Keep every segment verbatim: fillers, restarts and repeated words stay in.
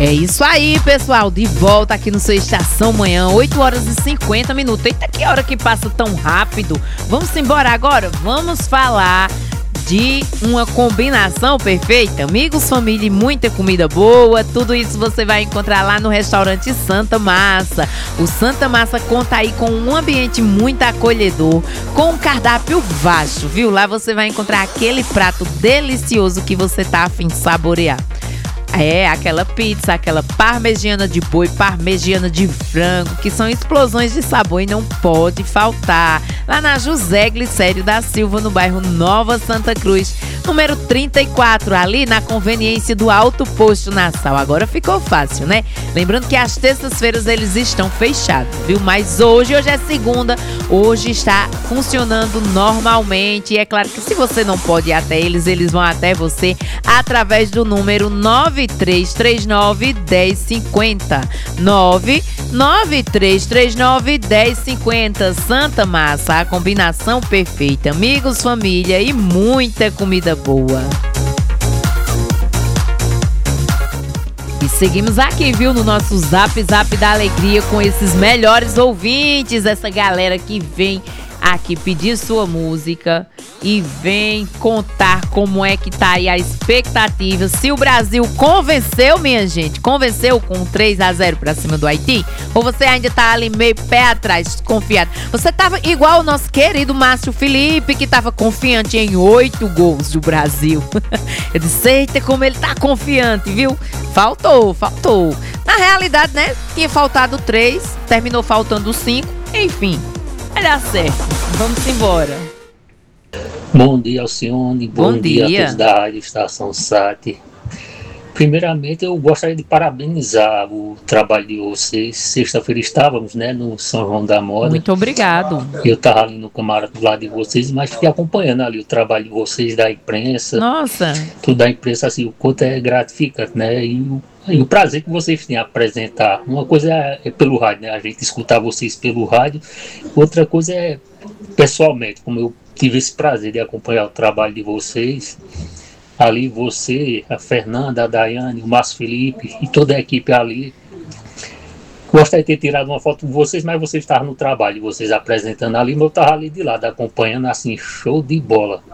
É isso aí, pessoal, de volta aqui no seu Estação Manhã, oito horas e cinquenta minutos. Eita, que hora que passa tão rápido. Vamos embora agora? Vamos falar de uma combinação perfeita. Amigos, família e muita comida boa. Tudo isso você vai encontrar lá no restaurante Santa Massa. O Santa Massa conta aí com um ambiente muito acolhedor, com um cardápio vasto, viu? Lá você vai encontrar aquele prato delicioso que você tá a fim de saborear. É, aquela pizza, aquela parmegiana de boi, parmegiana de frango, que são explosões de sabor e não pode faltar. Lá na José Glicério da Silva, no bairro Nova Santa Cruz, número trinta e quatro, ali na conveniência do Alto Posto Nassau. Agora ficou fácil, né? Lembrando que às terças-feiras eles estão fechados, viu? Mas hoje, hoje é segunda, hoje está funcionando normalmente. E é claro que se você não pode ir até eles, eles vão até você através do número nove três três nove, um zero cinco zero. nove nove três três nove, um zero cinco zero. Santa Massa, a combinação perfeita. Amigos, família e muita comida boa. E seguimos aqui, viu, no nosso Zap Zap da Alegria com esses melhores ouvintes, essa galera que vem aqui pedir sua música e vem contar como é que tá aí a expectativa. Se o Brasil convenceu, minha gente, convenceu com três a zero pra cima do Haiti, ou você ainda tá ali meio pé atrás, desconfiado? Você tava igual o nosso querido Márcio Felipe, que tava confiante em oito gols do Brasil. Eu disse, eita, como ele tá confiante, viu? Faltou, faltou. Na realidade, né, tinha faltado três, terminou faltando cinco, enfim. Vai dar certo. Vamos embora. Bom dia, Alcione. Bom, Bom dia. dia a todos da Rádio Estação Sat. Primeiramente, eu gostaria de parabenizar o trabalho de vocês. Sexta-feira estávamos, né, no São João da Moda. Muito obrigado. Eu estava ali no camarote do lado de vocês, mas fiquei acompanhando ali o trabalho de vocês, da imprensa. Nossa. Tudo da imprensa, assim, o quanto é gratificante, né? E o, e o prazer que vocês têm a apresentar. Uma coisa é, é pelo rádio, né? A gente escutar vocês pelo rádio. Outra coisa é pessoalmente, como eu tive esse prazer de acompanhar o trabalho de vocês. Ali você, a Fernanda, a Daiane, o Márcio Felipe e toda a equipe ali. Gostaria de ter tirado uma foto de vocês, mas vocês estavam no trabalho, vocês apresentando ali, mas eu estava ali de lado, acompanhando, assim, show de bola.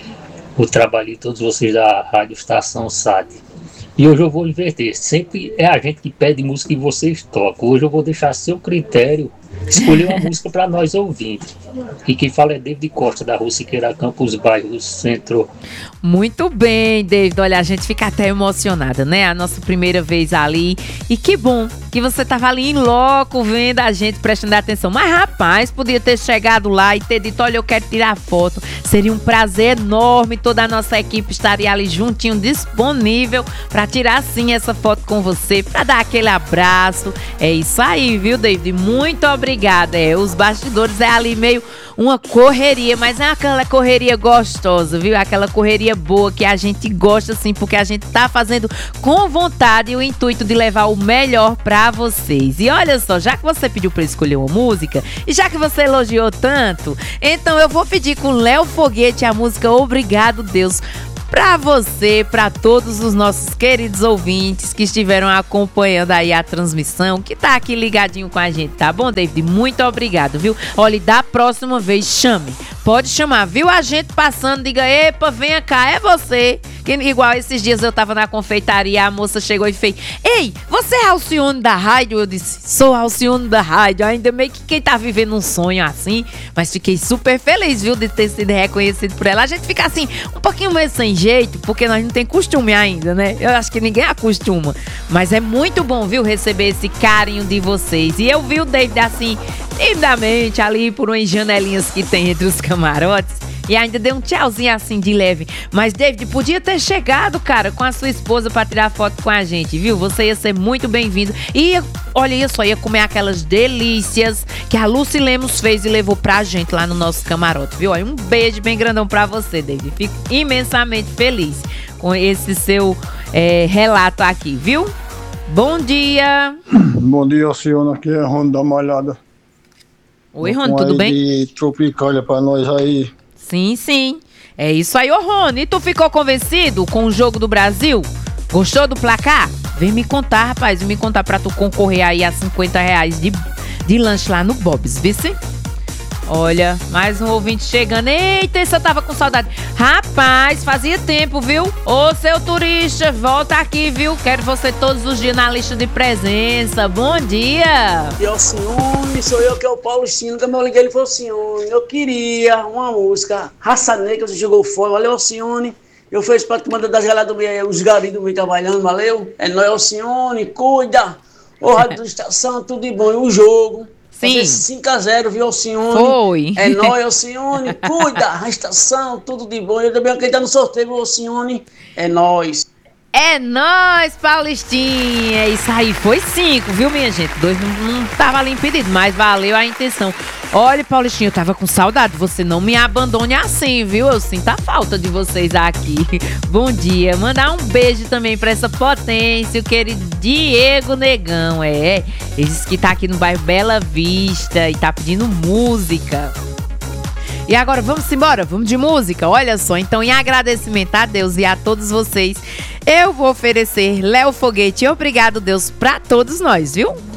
O trabalho de todos vocês da Rádio Estação Sat. E hoje eu vou inverter, sempre é a gente que pede música e vocês tocam. Hoje eu vou deixar a seu critério escolher uma música para nós ouvintes. E quem fala é David Costa, da Rua Siqueira Campos, bairro Centro. Muito bem, David. Olha, a gente fica até emocionada, né? A nossa primeira vez ali. E que bom que você tava ali em loco, vendo a gente, prestando atenção. Mas, rapaz, podia ter chegado lá e ter dito, olha, eu quero tirar foto. Seria um prazer enorme. Toda a nossa equipe estaria ali juntinho, disponível para tirar, sim, essa foto com você, para dar aquele abraço. É isso aí, viu, David? Muito obrigada. É, os bastidores é ali meio uma correria, mas é aquela correria gostosa, viu? Aquela correria boa que a gente gosta, assim, porque a gente tá fazendo com vontade e o intuito de levar o melhor pra vocês. E olha só, já que você pediu pra escolher uma música, e já que você elogiou tanto, então eu vou pedir com Léo Foguete a música Obrigado, Deus, pra você, pra todos os nossos queridos ouvintes que estiveram acompanhando aí a transmissão, que tá aqui ligadinho com a gente, tá bom, David? Muito obrigado, viu? Olha, da próxima vez, chame. Pode chamar, viu? A gente passando, diga, epa, venha cá, é você. Que, igual esses dias eu tava na confeitaria, a moça chegou e fez, ei, você é Alcione da rádio? Eu disse, sou Alcione da rádio. Ainda meio que quem tá vivendo um sonho assim, mas fiquei super feliz, viu, de ter sido reconhecido por ela. A gente fica assim, um pouquinho meio sem jeito, porque nós não tem costume ainda, né? Eu acho que ninguém acostuma, mas é muito bom, viu, receber esse carinho de vocês. E eu vi o David assim, timidamente, ali por umas janelinhas que tem entre os camarotes, e ainda deu um tchauzinho assim de leve. Mas, David, podia ter chegado, cara, com a sua esposa pra tirar foto com a gente, viu? Você ia ser muito bem-vindo. E, olha, ia só ia comer aquelas delícias que a Lucy Lemos fez e levou pra gente lá no nosso camarote, viu? Olha, um beijo bem grandão pra você, David. Fico imensamente feliz com esse seu é, relato aqui, viu? Bom dia! Bom dia, Alcione. Aqui é Rony da Malhada. Oi, Rony, tudo bem? De Tropicália pra nós aí. Sim, sim. É isso aí, ô Rony. E tu ficou convencido com o jogo do Brasil? Gostou do placar? Vem me contar, rapaz, vem me contar pra tu concorrer aí a cinquenta reais de, de lanche lá no Bob's, vice? Olha, mais um ouvinte chegando. Eita, esse eu tava com saudade. Rapaz, fazia tempo, viu? Ô, seu turista, volta aqui, viu? Quero você todos os dias na lista de presença. Bom dia. E Alcione, sou eu que é o Paulo Chino. Quando eu liguei, ele falou: Alcione, eu queria uma música Raça Negra, você jogou fora. Valeu, Alcione. Eu fiz pra tu mandar das galera do meio, os garis do meio trabalhando, valeu? É nóis, Alcione, cuida. Ô, rádio da estação, tudo de bom. E o jogo? Sim. cinco a zero, viu, Alcione? Foi. É nóis, Alcione. Cuida, a estação, tudo de bom. Eu também acredito no sorteio, viu, Alcione? É nóis. É nóis, Paulistinha. Isso aí foi cinco, viu, minha gente? Dois não, não tava ali impedido, mas valeu a intenção. Olha, Paulistinha, eu tava com saudade. Você não me abandone assim, viu? Eu sinto a falta de vocês aqui. Bom dia. Mandar um beijo também pra essa potência, o querido Diego Negão. É, ele disse que tá aqui no bairro Bela Vista e tá pedindo música. E agora vamos embora, vamos de música. Olha só, então em agradecimento a Deus e a todos vocês, eu vou oferecer Léo Foguete. Obrigado, Deus, pra todos nós, viu?